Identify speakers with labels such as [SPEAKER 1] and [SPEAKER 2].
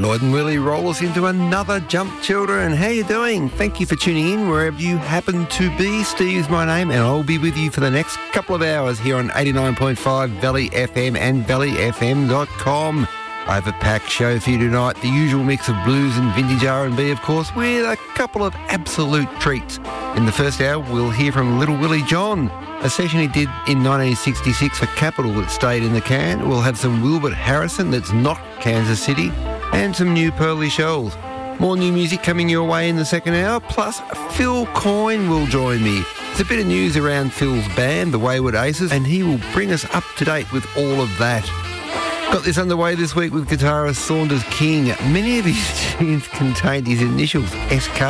[SPEAKER 1] Lloyd and Willie roll us into another Jump Children. How you doing? Thank you for tuning in wherever you happen to be. Steve's my name and I'll be with you for the next couple of hours here on 89.5 Valley FM and valleyfm.com. I have a packed show for you tonight. The usual mix of blues and vintage R&B, of course, with a couple of absolute treats. In the first hour, we'll hear from Little Willie John, a session he did in 1966 for Capitol that stayed in the can. We'll have some Wilbert Harrison that's not Kansas City, and some new Pearly Shells. More new music coming your way in the second hour, plus Phil Coyne will join me. There's a bit of news around Phil's band, the Wayward Aces, and he will bring us up to date with all of that. Got this underway this week with guitarist Saunders King. Many of his tunes contained his initials, SK.